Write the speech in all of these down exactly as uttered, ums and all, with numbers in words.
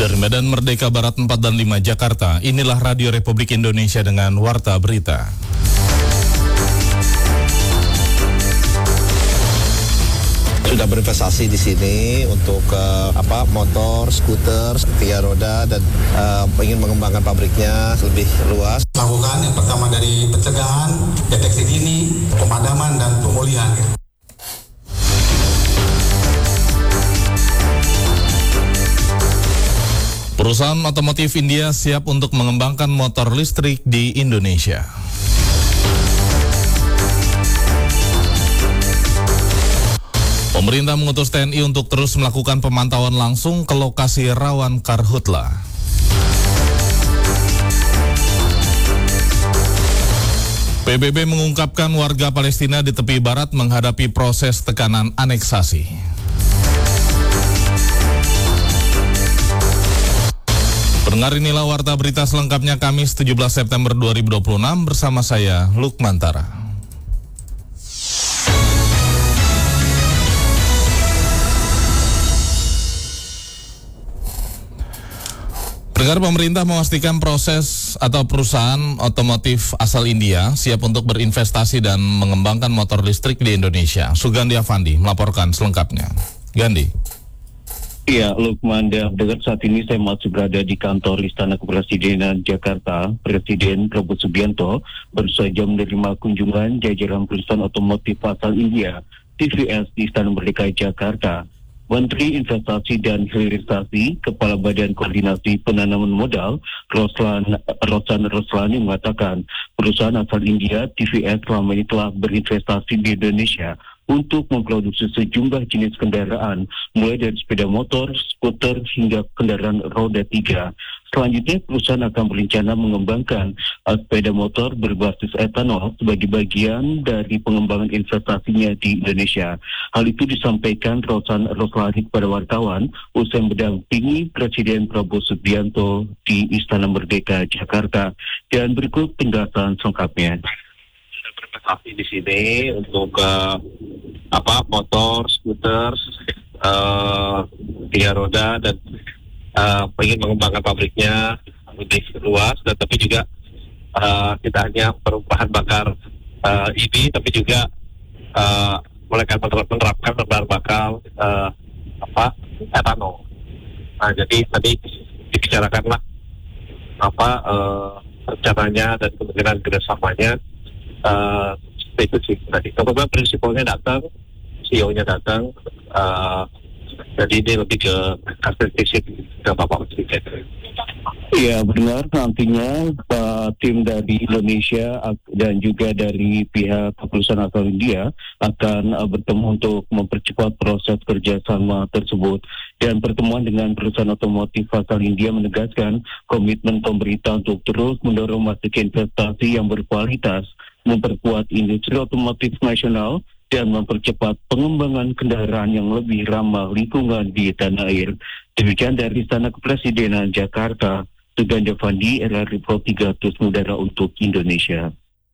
Dari Medan Merdeka Barat empat dan lima Jakarta, inilah Radio Republik Indonesia dengan Warta Berita. Sudah berinvestasi di sini untuk uh, apa motor, skuter, tiga roda dan uh, ingin mengembangkan pabriknya lebih luas. Lakukan yang pertama dari pencegahan, deteksi dini, pemadaman dan pemulihan. Perusahaan otomotif India siap untuk mengembangkan motor listrik di Indonesia. Pemerintah mengutus T N I untuk terus melakukan pemantauan langsung ke lokasi rawan karhutla. P B B mengungkapkan warga Palestina di tepi barat menghadapi proses tekanan aneksasi. Pendengar, inilah Warta Berita selengkapnya Kamis tujuh belas September dua ribu dua puluh enam bersama saya Lukmantara. Pendengar, pemerintah memastikan proses atau perusahaan otomotif asal India siap untuk berinvestasi dan mengembangkan motor listrik di Indonesia. Sugandi Avandi melaporkan selengkapnya. Gandhi. Ya, Lukman, dan saat ini saya masih berada di kantor Istana Kepresidenan Jakarta. Presiden Prabowo Subianto baru saja menerima kunjungan jajaran perusahaan otomotif asal India, T V S, di Istana Merdeka Jakarta. Menteri Investasi dan Hilirisasi, Kepala Badan Koordinasi Penanaman Modal, Roslan, Rosan Roslani mengatakan perusahaan asal India, T V S, selama ini telah berinvestasi di Indonesia untuk memproduksi sejumlah jenis kendaraan, mulai dari sepeda motor, skuter, hingga kendaraan roda tiga. Selanjutnya, perusahaan akan berencana mengembangkan uh, sepeda motor berbasis etanol sebagai bagian dari pengembangan investasinya di Indonesia. Hal itu disampaikan Rosan Roslani kepada wartawan usai mendampingi Presiden Prabowo Subianto di Istana Merdeka Jakarta. Dan berikut penjelasan selengkapnya. Berinvestasi di sini untuk uh, apa motor, skuter, uh, tiga roda dan uh, ingin mengembangkan pabriknya lebih luas, dan tapi juga uh, tidak hanya bahan bakar uh, ini, tapi juga uh, mereka menerapkan bahan bakar uh, apa etanol. Nah, jadi tadi dibicarakanlah apa uh, rencananya dan kemungkinan kerjasamanya. Uh, itu sih tadi. Kemudian prinsipalnya datang, C E O-nya datang, uh, jadi ini lebih ke karakteristik ke Bapak Presiden. Iya, benar. Nantinya uh, tim dari Indonesia dan juga dari pihak perusahaan asal India akan uh, bertemu untuk mempercepat proses kerjasama tersebut. Dan pertemuan dengan perusahaan otomotif asal India menegaskan komitmen pemerintah untuk terus mendorong masuk investasi yang berkualitas, memperkuat industri otomotif nasional, dan mempercepat pengembangan kendaraan yang lebih ramah lingkungan di tanah air. Demikian dari Istana Kepresidenan Jakarta, Sugandi Avandi, R R I Pro tiga ratus Mudara untuk Indonesia.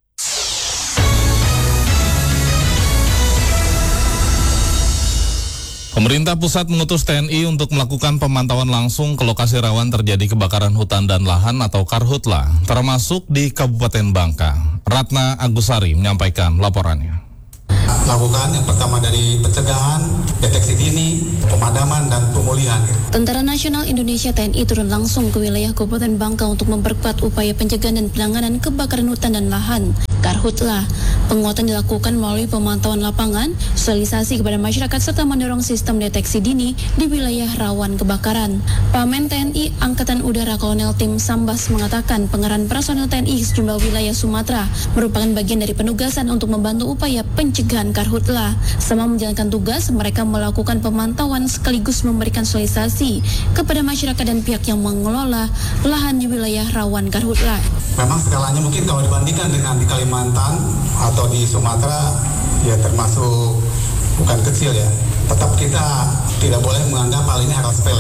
Pemerintah pusat mengutus T N I untuk melakukan pemantauan langsung ke lokasi rawan terjadi kebakaran hutan dan lahan atau karhutla, termasuk di Kabupaten Bangka. Ratna Agusari menyampaikan laporannya. Lakukan yang pertama dari pencegahan, deteksi dini, pemadaman dan pemulihan. Tentara Nasional Indonesia T N I turun langsung ke wilayah Kabupaten Bangka untuk memperkuat upaya pencegahan dan penanganan kebakaran hutan dan lahan, karhutla. Penguatan dilakukan melalui pemantauan lapangan, sosialisasi kepada masyarakat serta mendorong sistem deteksi dini di wilayah rawan kebakaran. Pamen T N I Angkatan Udara Kolonel Tim Sambas mengatakan pengerahan personel T N I sejumlah wilayah Sumatera merupakan bagian dari penugasan untuk membantu upaya pencegahan karhutla. Selama menjalankan tugas, mereka melakukan pemantauan sekaligus memberikan sosialisasi kepada masyarakat dan pihak yang mengelola lahan di wilayah rawan karhutla. Memang skalanya mungkin kalau dibandingkan dengan di Kalimantan atau di Sumatera, ya termasuk bukan kecil ya. Tetap kita tidak boleh menganggap hal ini hal sepele.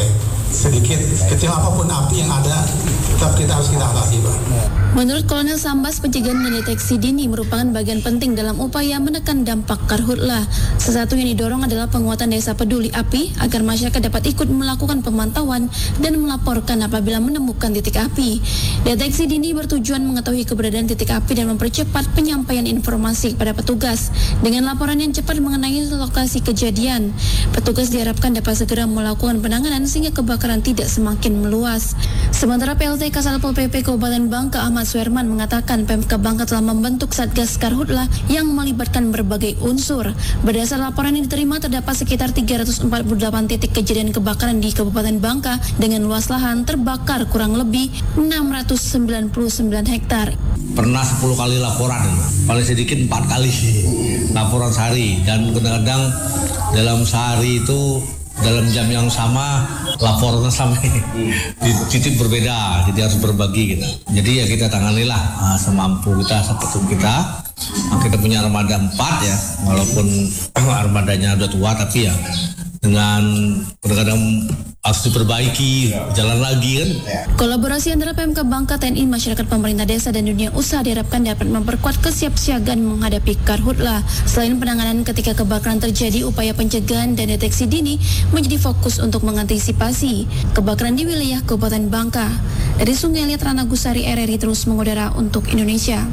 sedikit kecil apapun api yang ada, tetap kita harus kita atasi, Pak. Menurut Kolonel Sambas, pencegahan dan deteksi dini merupakan bagian penting dalam upaya menekan dampak karhutlah. Sesuatu yang didorong adalah penguatan desa peduli api agar masyarakat dapat ikut melakukan pemantauan dan melaporkan apabila menemukan titik api. Deteksi dini bertujuan mengetahui keberadaan titik api dan mempercepat penyampaian informasi kepada petugas. Dengan laporan yang cepat mengenai lokasi kejadian, petugas diharapkan dapat segera melakukan penanganan sehingga kebakaran tidak semakin meluas. Sementara P L T Kasatpol P P Kabupaten Bangka Ahmad Suherman mengatakan Pemkab Bangka telah membentuk Satgas Karhutlah yang melibatkan berbagai unsur. Berdasar laporan yang diterima, terdapat sekitar tiga ratus empat puluh delapan titik kejadian kebakaran di Kabupaten Bangka dengan luas lahan terbakar kurang lebih enam ratus sembilan puluh sembilan hektar. Pernah sepuluh kali laporan, paling sedikit empat kali laporan sehari, dan kadang-kadang dalam sehari itu dalam jam yang sama laporannya sampai di titik berbeda, jadi harus berbagi kita. Jadi ya kita tanganilah uh, semampu kita, sepatu kita. Kita punya armada empat ya, walaupun armadanya udah tua, tapi ya dengan kadang-kadang harus diperbaiki, jalan lagi kan. Kolaborasi antara Pemkab Bangka, T N I, masyarakat, pemerintah desa, dan dunia usaha diharapkan dapat memperkuat kesiapsiagaan menghadapi karhutlah. Selain penanganan ketika kebakaran terjadi, upaya pencegahan dan deteksi dini menjadi fokus untuk mengantisipasi kebakaran di wilayah Kabupaten Bangka. Dari Sungai Liat, Rana Gusari, R R I terus mengudara untuk Indonesia.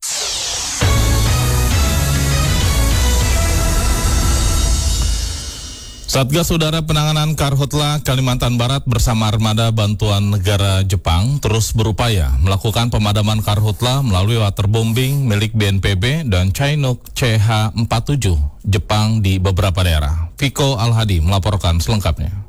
Satgas Udara Penanganan Karhutlah Kalimantan Barat bersama Armada Bantuan Negara Jepang terus berupaya melakukan pemadaman karhutlah melalui waterbombing milik B N P B dan Chinook C H empat tujuh Jepang di beberapa daerah. Viko Al-Hadi melaporkan selengkapnya.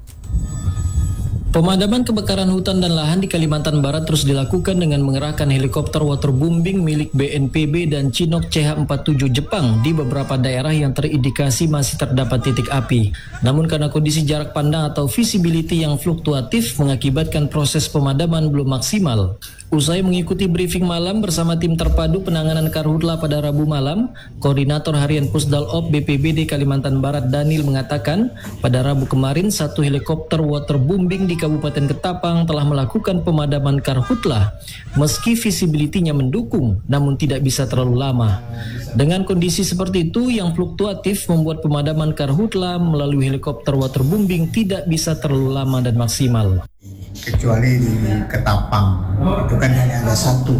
Pemadaman kebakaran hutan dan lahan di Kalimantan Barat terus dilakukan dengan mengerahkan helikopter waterbombing milik B N P B dan Chinook C H empat tujuh Jepang di beberapa daerah yang terindikasi masih terdapat titik api. Namun karena kondisi jarak pandang atau visibility yang fluktuatif mengakibatkan proses pemadaman belum maksimal. Usai mengikuti briefing malam bersama tim terpadu penanganan karhutlah pada Rabu malam, Koordinator Harian Pusdal O P B P B D Kalimantan Barat Daniel mengatakan, pada Rabu kemarin satu helikopter waterbombing di Kabupaten Ketapang telah melakukan pemadaman karhutlah, meski visibility-nya mendukung, namun tidak bisa terlalu lama. Dengan kondisi seperti itu yang fluktuatif membuat pemadaman karhutlah melalui helikopter waterbombing tidak bisa terlalu lama dan maksimal. Kecuali di Ketapang, itu kan hanya ada satu,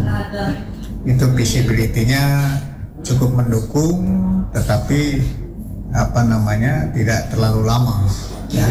itu visibility-nya cukup mendukung, tetapi apa namanya tidak terlalu lama. Ya.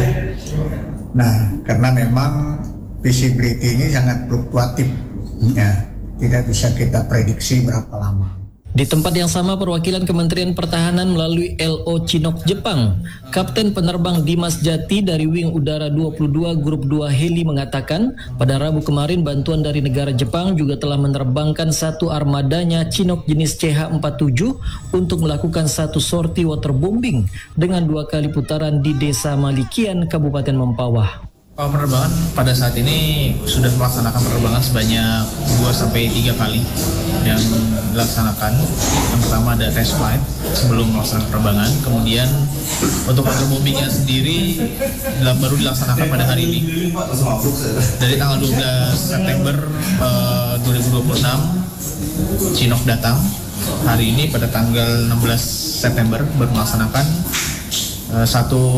Nah, karena memang visibility ini sangat fluktuatif, ya, tidak bisa kita prediksi berapa lama. Di tempat yang sama, perwakilan Kementerian Pertahanan melalui L O Chinook Jepang, Kapten Penerbang Dimas Jati dari Wing Udara dua puluh dua Grup dua Heli mengatakan, pada Rabu kemarin bantuan dari negara Jepang juga telah menerbangkan satu armadanya Chinook jenis C H empat tujuh untuk melakukan satu sorti waterbombing dengan dua kali putaran di Desa Malikian, Kabupaten Mempawah. Penerbangan pada saat ini sudah melaksanakan penerbangan sebanyak dua sampai tiga kali yang dilaksanakan. Yang pertama ada test flight sebelum melaksanakan penerbangan. Kemudian untuk waterbombingnya sendiri baru dilaksanakan pada hari ini. Dari tanggal dua belas September uh, dua ribu dua puluh enam Chinook datang. Hari ini pada tanggal enam belas September baru melaksanakan uh, satu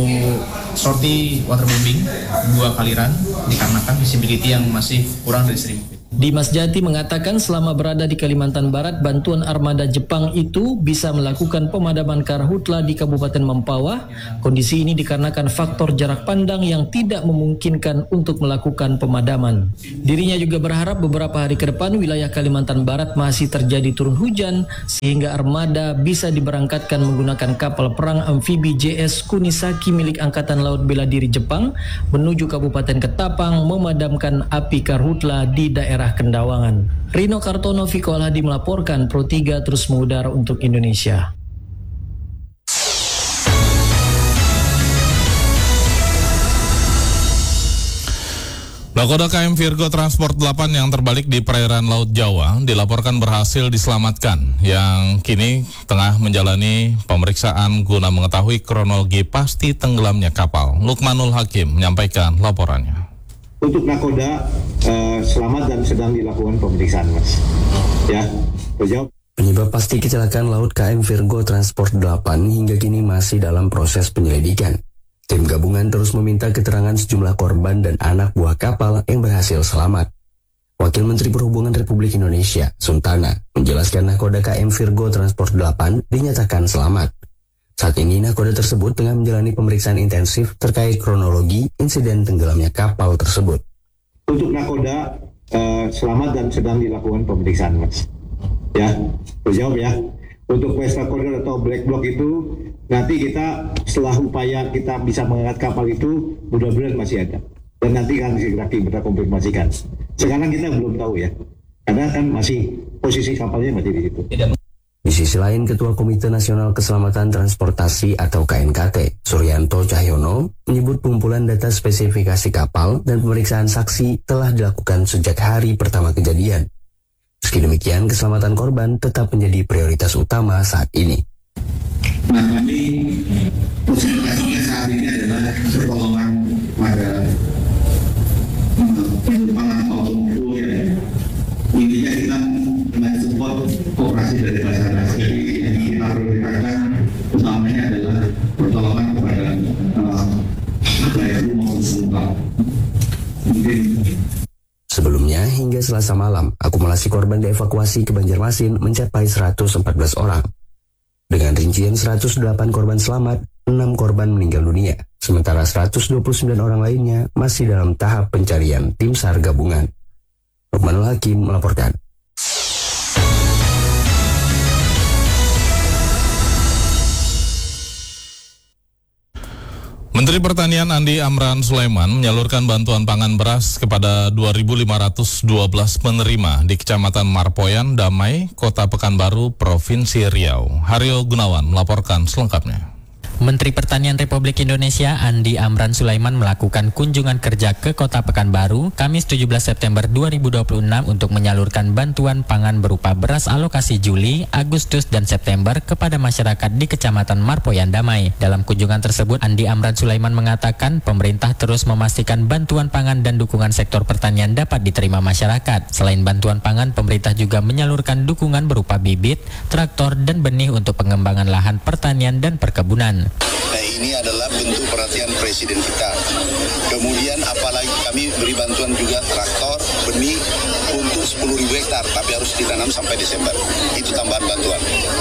sorti waterbombing dua kali run dikarenakan visibility yang masih kurang dari seribu. Dimas Jati mengatakan selama berada di Kalimantan Barat, bantuan armada Jepang itu bisa melakukan pemadaman karhutlah di Kabupaten Mempawah. Kondisi ini dikarenakan faktor jarak pandang yang tidak memungkinkan untuk melakukan pemadaman. Dirinya juga berharap beberapa hari ke depan wilayah Kalimantan Barat masih terjadi turun hujan sehingga armada bisa diberangkatkan menggunakan kapal perang amfibi J S Kunisaki milik Angkatan Laut Bela Diri Jepang menuju Kabupaten Ketapang memadamkan api karhutlah di daerah Kendawangan. Rino Kartono, Viko Al-Hadi melaporkan, Pro tiga terus mengudara untuk Indonesia. Nakoda K M Virgo Transport delapan yang terbalik di perairan Laut Jawa dilaporkan berhasil diselamatkan, yang kini tengah menjalani pemeriksaan guna mengetahui kronologi pasti tenggelamnya kapal. Lukmanul Hakim menyampaikan laporannya. Untuk nakoda uh, selamat dan sedang dilakukan pemeriksaan, Mas. Ya, terjawab. Penyebab pasti kecelakaan laut K M Virgo Transport delapan hingga kini masih dalam proses penyelidikan. Tim gabungan terus meminta keterangan sejumlah korban dan anak buah kapal yang berhasil selamat. Wakil Menteri Perhubungan Republik Indonesia, Suntana, menjelaskan nakoda K M Virgo Transport delapan dinyatakan selamat. Saat ini nakoda tersebut tengah menjalani pemeriksaan intensif terkait kronologi insiden tenggelamnya kapal tersebut. Untuk nakoda uh, selamat dan sedang dilakukan pemeriksaan, Mas. Ya, terjawab ya. Untuk Vespa Corner atau Black Block itu nanti kita setelah upaya kita bisa mengangkat kapal itu mudah-mudahan masih ada. Dan nanti akan segera kita konfirmasikan. Sekarang kita belum tahu ya. Karena kan masih posisi kapalnya masih di situ. Di sisi lain, Ketua Komite Nasional Keselamatan Transportasi atau K N K T, Suryanto Cahyono, menyebut pengumpulan data spesifikasi kapal dan pemeriksaan saksi telah dilakukan sejak hari pertama kejadian. Meski demikian, keselamatan korban tetap menjadi prioritas utama saat ini. Nah, kami konsentrasinya saat ini adalah pertolongan pada penerbangan automobil ya. Intinya kita mensupport operasi dari Basarnas. Jadi yang kita prioritaskan utamanya adalah pertolongan kepada pelayanan maupun penumpang. Mungkin Sebelumnya, hingga Selasa malam, akumulasi korban dievakuasi ke Banjarmasin mencapai seratus empat belas orang. Dengan rincian seratus delapan korban selamat, enam korban meninggal dunia, sementara seratus dua puluh sembilan orang lainnya masih dalam tahap pencarian tim SAR gabungan. Lukmanul Hakim melaporkan. Menteri Pertanian Andi Amran Sulaiman menyalurkan bantuan pangan beras kepada dua ribu lima ratus dua belas penerima di Kecamatan Marpoyan, Damai, Kota Pekanbaru, Provinsi Riau. Haryo Gunawan melaporkan selengkapnya. Menteri Pertanian Republik Indonesia Andi Amran Sulaiman melakukan kunjungan kerja ke Kota Pekanbaru Kamis tujuh belas September dua ribu dua puluh enam untuk menyalurkan bantuan pangan berupa beras alokasi Juli, Agustus, dan September kepada masyarakat di Kecamatan Marpoyan, Damai. Dalam kunjungan tersebut, Andi Amran Sulaiman mengatakan pemerintah terus memastikan bantuan pangan dan dukungan sektor pertanian dapat diterima masyarakat. Selain bantuan pangan, pemerintah juga menyalurkan dukungan berupa bibit, traktor, dan benih untuk pengembangan lahan pertanian dan perkebunan. Nah, ini adalah bentuk perhatian Presiden kita. Kemudian apalagi kami beri bantuan juga traktor, benih untuk sepuluh ribu hektar, tapi harus ditanam sampai Desember. Itu tambahan bantuan.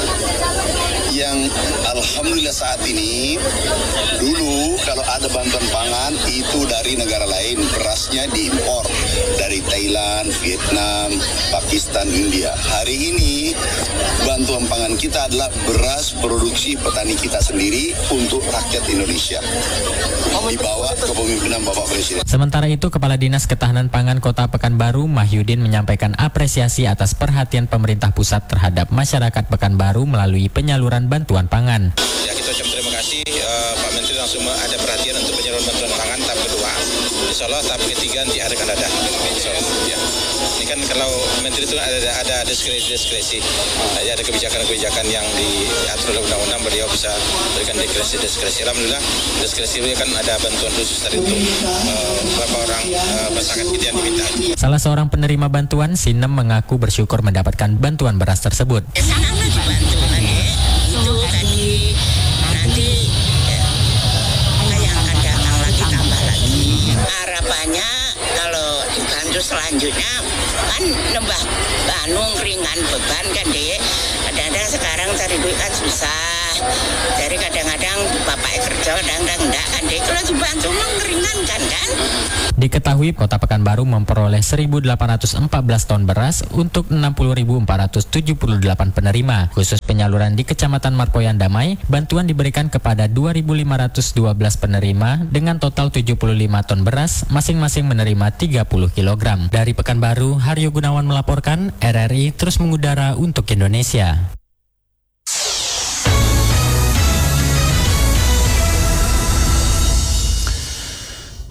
Yang alhamdulillah saat ini, dulu kalau ada bantuan pangan itu dari negara lain, berasnya diimpor dari Thailand, Vietnam, Pakistan, India. Hari ini bantuan pangan kita adalah beras produksi petani kita sendiri untuk rakyat Indonesia di bawah kepemimpinan Bapak Presiden. Sementara itu, Kepala Dinas Ketahanan Pangan Kota Pekanbaru Mahyudin menyampaikan apresiasi atas perhatian pemerintah pusat terhadap masyarakat Pekanbaru melalui penyaluran bantuan pangan. Ya, kita ucap terima kasih uh, Pak Menteri langsung ada perhatian untuk penyaluran bantuan pangan tahap kedua. Insya Allah tahap ketiga nanti akan ada. Ya. Ini kan kalau Menteri itu ada ada diskresi-diskresi, ada kebijakan-kebijakan yang diatur oleh undang-undang, beliau bisa berikan diskresi-diskresi. Alhamdulillah diskresi itu kan ada bantuan khusus tadi untuk uh, beberapa orang uh, pasangan kita yang diminta. Salah seorang penerima bantuan, Sinem, mengaku bersyukur mendapatkan bantuan beras tersebut. Sangat dibantu lagi. Itu tadi nanti yang akan datang lagi tambah lagi. Harapannya kalau dibantu selanjutnya kan nambah banung ringan beban kan deh. Kadang-kadang sekarang cari duit kan susah. Jadi kadang-kadang bapak kerja, kadang-kadang enggak kan deh. Kalau dibantu mengeringankan kan. Diketahui Kota Pekanbaru memperoleh seribu delapan ratus empat belas ton beras untuk enam puluh ribu empat ratus tujuh puluh delapan penerima. Khusus penyaluran di Kecamatan Marpoyan, Damai, bantuan diberikan kepada dua ribu lima ratus dua belas penerima dengan total tujuh puluh lima ton beras, masing-masing menerima tiga puluh kilogram. Dari Pekanbaru, Haryo Gunawan melaporkan, R R I terus mengudara untuk Indonesia.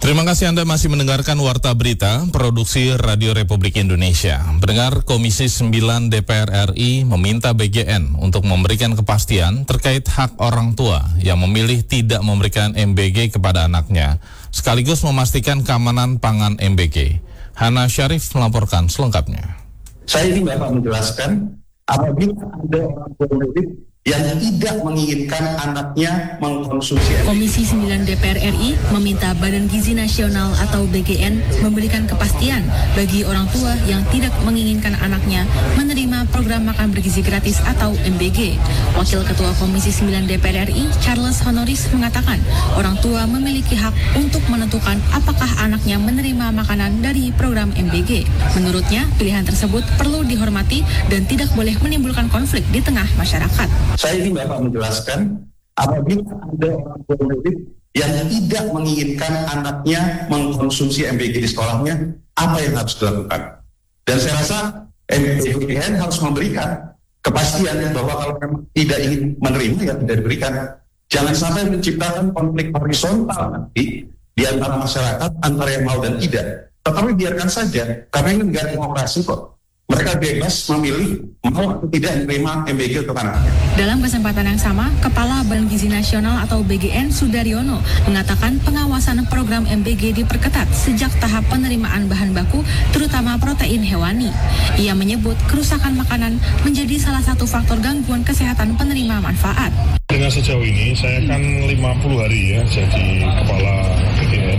Terima kasih Anda masih mendengarkan Warta Berita, produksi Radio Republik Indonesia. Pendengar, Komisi sembilan D P R R I meminta B G N untuk memberikan kepastian terkait hak orang tua yang memilih tidak memberikan M B G kepada anaknya, sekaligus memastikan keamanan pangan M B G. Hana Syarif melaporkan selengkapnya. Saya ingin Bapak menjelaskan, apabila ada orang tua murid yang tidak menginginkan anaknya mengkonsumsi. Komisi sembilan D P R R I meminta Badan Gizi Nasional atau B G N memberikan kepastian bagi orang tua yang tidak menginginkan anaknya menerima program makan bergizi gratis atau M B G. Wakil Ketua Komisi sembilan D P R R I, Charles Honoris, mengatakan orang tua memiliki hak untuk menentukan apakah anaknya menerima makanan dari program M B G. Menurutnya, pilihan tersebut perlu dihormati dan tidak boleh menimbulkan konflik di tengah masyarakat. Saya ingin Bapak menjelaskan, apabila ada orang tua murid yang tidak menginginkan anaknya mengkonsumsi M B G di sekolahnya, apa yang harus dilakukan? Dan saya rasa M B G N harus memberikan kepastian bahwa kalau memang tidak ingin menerima, ya tidak diberikan. Jangan sampai menciptakan konflik horizontal nanti di antara masyarakat, antara yang mau dan tidak. Tetapi biarkan saja, karena ini negara demokrasi kok. Mereka bebas memilih mau atau tidak menerima M B G untuk anaknya. Dalam kesempatan yang sama, Kepala Badan Gizi Nasional atau B G N Sudaryono mengatakan pengawasan program M B G diperketat sejak tahap penerimaan bahan baku, terutama protein hewani. Ia menyebut kerusakan makanan menjadi salah satu faktor gangguan kesehatan penerima manfaat. Dengan sejauh ini, saya kan lima puluh hari ya jadi Kepala B G N.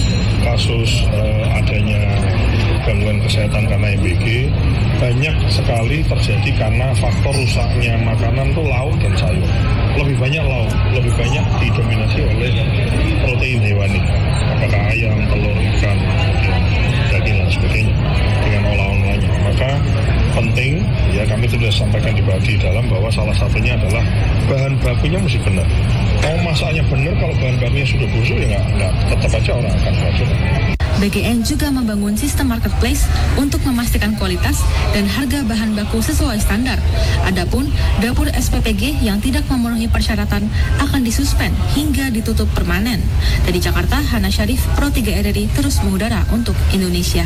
Kasus uh, adanya gangguan kesehatan karena M B G banyak sekali terjadi karena faktor rusaknya makanan itu lauk dan sayur. Lebih banyak lauk, lebih banyak didominasi oleh protein hewani, apakah ayam, telur, ikan, kemudian daging dan sebagainya dengan olahan-olahannya. Maka penting, ya kami sudah sampaikan di bagi dalam bahwa salah satunya adalah bahan bakunya mesti benar. Mau masaknya benar, kalau bahan bakunya sudah busuk ya nggak, nggak tetap aja orang akan racun. B G N juga membangun sistem marketplace untuk memastikan kualitas dan harga bahan baku sesuai standar. Adapun dapur S P P G yang tidak memenuhi persyaratan akan disuspend hingga ditutup permanen. Dari Jakarta, Hana Syarif, Pro tiga R R I terus mengudara untuk Indonesia.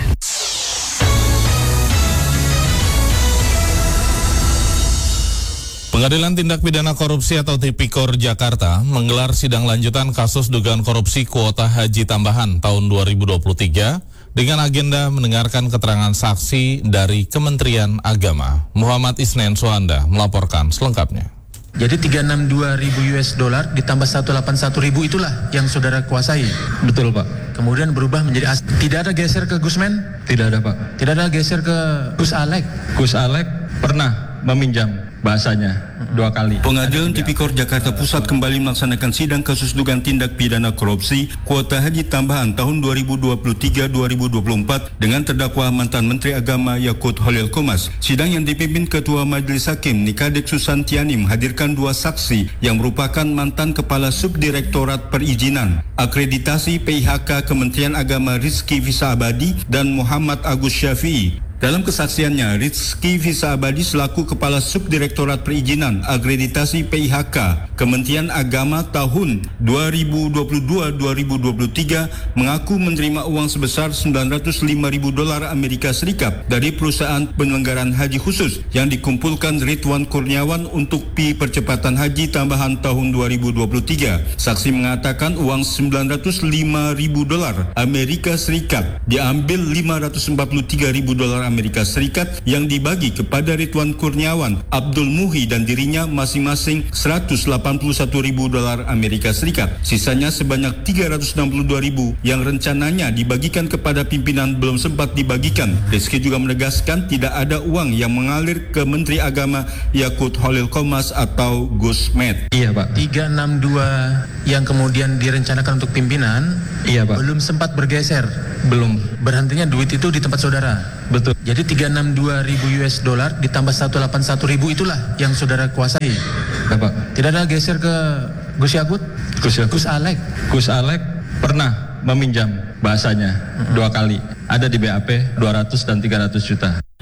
Pengadilan Tindak Pidana Korupsi atau Tipikor Jakarta menggelar sidang lanjutan kasus dugaan korupsi kuota haji tambahan tahun dua ribu dua puluh tiga dengan agenda mendengarkan keterangan saksi dari Kementerian Agama. Muhammad Isnen Suhanda melaporkan selengkapnya. Jadi tiga ratus enam puluh dua ribu U S dollar ditambah seratus delapan puluh satu ribu itulah yang saudara kuasai. Betul Pak. Kemudian berubah menjadi as- tidak ada geser ke Gusmen? Tidak ada Pak. Tidak ada geser ke Gus Alek? Gus Alek pernah meminjam bahasanya dua kali. Pengadilan Tipikor Jakarta Pusat kembali melaksanakan sidang kasus dugaan tindak pidana korupsi kuota haji tambahan tahun dua ribu dua puluh tiga dua ribu dua puluh empat dengan terdakwa mantan Menteri Agama Yakut Holil Komas. Sidang yang dipimpin Ketua Majelis Hakim Nikadek Susantiani menghadirkan dua saksi yang merupakan mantan Kepala Subdirektorat Perizinan Akreditasi P I H K Kementerian Agama Rizky Visa Abadi dan Muhammad Agus Syafi'i. Dalam kesaksiannya, Rizky Visa Abadi selaku Kepala Subdirektorat Perizinan Akreditasi P I H K Kementerian Agama tahun dua ribu dua puluh dua dua ribu dua puluh tiga mengaku menerima uang sebesar sembilan ratus lima ribu dolar Amerika Serikat dari perusahaan penyelenggaraan haji khusus yang dikumpulkan Ridwan Kurniawan untuk P I Percepatan Haji tambahan tahun dua ribu dua puluh tiga. Saksi mengatakan uang sembilan ratus lima ribu dolar Amerika Serikat diambil lima ratus empat puluh tiga ribu dolar Amerika Serikat yang dibagi kepada Ridwan Kurniawan, Abdul Muhi dan dirinya masing-masing seratus delapan puluh satu ribu dolar Amerika Serikat. Sisanya sebanyak tiga ratus enam puluh dua ribu yang rencananya dibagikan kepada pimpinan belum sempat dibagikan. Rizky juga menegaskan tidak ada uang yang mengalir ke Menteri Agama Yakut Holil Komas atau Gus Med. Iya Pak. tiga ratus enam puluh dua yang kemudian direncanakan untuk pimpinan, iya Pak. Belum sempat bergeser. Belum. Berhentinya duit itu di tempat saudara. Betul. Jadi tiga ratus enam puluh dua ribu U S dollar ditambah seratus delapan puluh satu ribu itulah yang saudara kuasai. Bapak. Tidak ada geser ke Gus Yakut? Gus Yakut. Gus Alek? Gus Alek pernah meminjam bahasanya mm-hmm. dua kali. Ada di B A P dua ratus dan tiga ratus juta.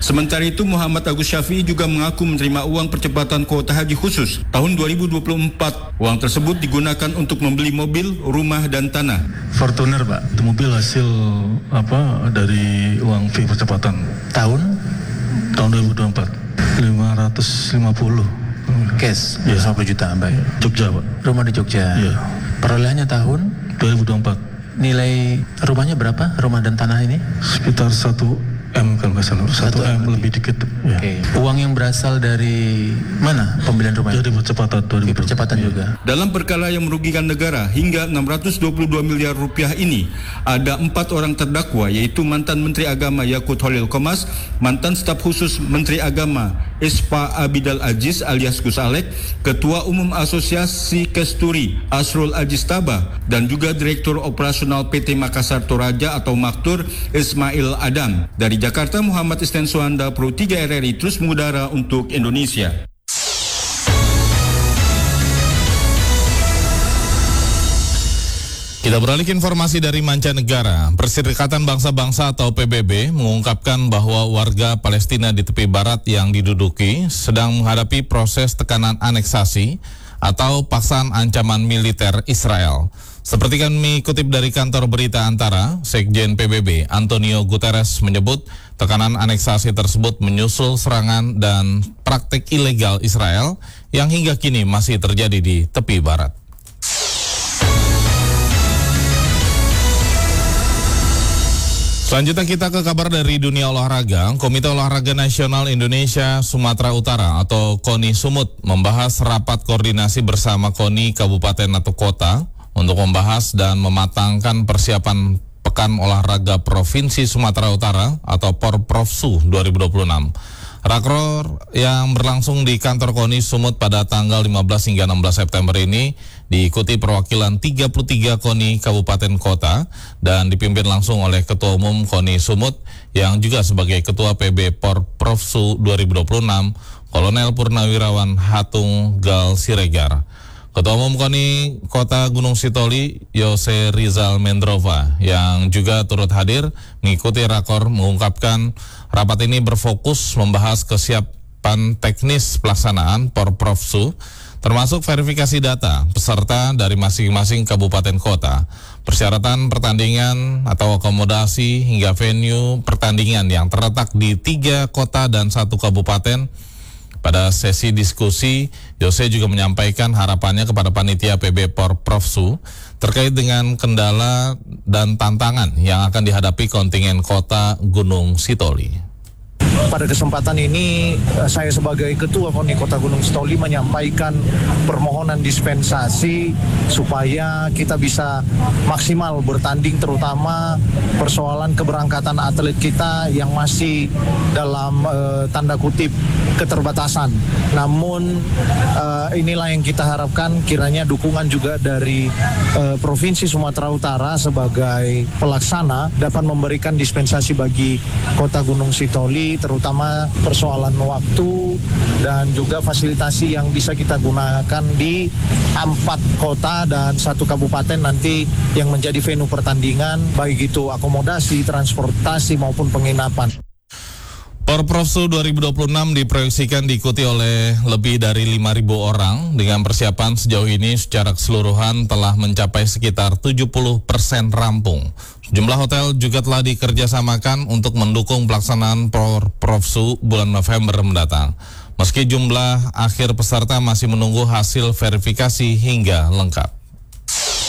Sementara itu, Muhammad Agus Syafi'i juga mengaku menerima uang percepatan kuota haji khusus tahun dua ribu dua puluh empat. Uang tersebut digunakan untuk membeli mobil, rumah, dan tanah. Fortuner, Pak. Itu mobil hasil apa dari uang fee percepatan. Tahun? Tahun dua ribu dua puluh empat. lima ratus lima puluh. Cash? Ya. Berapa juta, Pak? Jogja, Pak. Rumah di Jogja? Iya. Perolehannya tahun? dua ribu dua puluh empat. Nilai rumahnya berapa? Rumah dan tanah ini? Sekitar satu M kalau nggak salah, satu M lebih dikit. Ya. Oke. Uang yang berasal dari mana pembelian rumah? Dari percepatan. Dari percepatan ya. Juga. Dalam perkara yang merugikan negara hingga enam ratus dua puluh dua miliar rupiah ini, ada empat orang terdakwa, yaitu mantan Menteri Agama Yakut Holil Komas, mantan staf khusus Menteri Agama Ispa Abidal Aziz alias Gus Alek, Ketua Umum Asosiasi Kesturi Asrul Aziz Tabah, dan juga Direktur Operasional P T Makassar Toraja atau Maktur Ismail Adam. Dari Jakarta, Muhammad Isnan Suhanda, Pro tiga R R I terus mengudara untuk Indonesia. Kita beralih ke informasi dari mancanegara. Perserikatan Bangsa-Bangsa atau P B B mengungkapkan bahwa warga Palestina di tepi barat yang diduduki sedang menghadapi proses tekanan aneksasi atau paksaan ancaman militer Israel. Seperti kami kutip dari kantor berita Antara, Sekjen P B B Antonio Guterres menyebut tekanan aneksasi tersebut menyusul serangan dan praktik ilegal Israel yang hingga kini masih terjadi di tepi barat. Selanjutnya kita ke kabar dari dunia olahraga. Komite Olahraga Nasional Indonesia Sumatera Utara atau KONI Sumut membahas rapat koordinasi bersama KONI Kabupaten atau Kota untuk membahas dan mematangkan persiapan Pekan Olahraga Provinsi Sumatera Utara atau Porprofsu dua ribu dua puluh enam. Rakror yang berlangsung di kantor KONI Sumut pada tanggal lima belas hingga enam belas September ini diikuti perwakilan tiga puluh tiga KONI Kabupaten Kota dan dipimpin langsung oleh Ketua Umum KONI Sumut yang juga sebagai Ketua P B Porprofsu dua ribu dua puluh enam, Kolonel Purnawirawan Hatung Gal Siregar. Ketua Umum KONI Kota Gunung Sitoli, Yose Rizal Mendrova, yang juga turut hadir mengikuti rakor, mengungkapkan rapat ini berfokus membahas kesiapan teknis pelaksanaan Porprofsu, termasuk verifikasi data peserta dari masing-masing kabupaten kota, persyaratan pertandingan atau akomodasi hingga venue pertandingan yang terletak di tiga kota dan satu kabupaten. Pada sesi diskusi, Yose juga menyampaikan harapannya kepada panitia P B Porprofsu terkait dengan kendala dan tantangan yang akan dihadapi kontingen Kota Gunung Sitoli. Pada kesempatan ini saya sebagai Ketua KONI Kota Gunung Sitoli menyampaikan permohonan dispensasi supaya kita bisa maksimal bertanding, terutama persoalan keberangkatan atlet kita yang masih dalam uh, tanda kutip keterbatasan. Namun uh, inilah yang kita harapkan, kiranya dukungan juga dari uh, Provinsi Sumatera Utara sebagai pelaksana dapat memberikan dispensasi bagi Kota Gunung Sitoli, terutama persoalan waktu dan juga fasilitasi yang bisa kita gunakan di empat kota dan satu kabupaten nanti yang menjadi venue pertandingan, baik itu akomodasi, transportasi maupun penginapan. Porprofsu dua ribu dua puluh enam diproyeksikan diikuti oleh lebih dari lima ribu orang dengan persiapan sejauh ini secara keseluruhan telah mencapai sekitar tujuh puluh persen rampung. Jumlah hotel juga telah dikerjasamakan untuk mendukung pelaksanaan Porprofsu bulan November mendatang. Meski jumlah akhir peserta masih menunggu hasil verifikasi hingga lengkap.